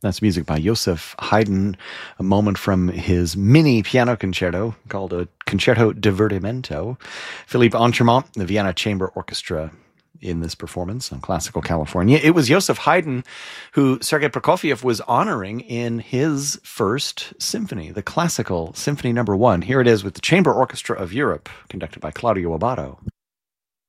That's music by Joseph Haydn, a moment from his mini piano concerto called a Concerto Divertimento. Philippe Entremont, the Vienna Chamber Orchestra in this performance on Classical California. It was Joseph Haydn who Sergei Prokofiev was honoring in his first symphony, the Classical Symphony No. 1. Here it is with the Chamber Orchestra of Europe, conducted by Claudio Abbado.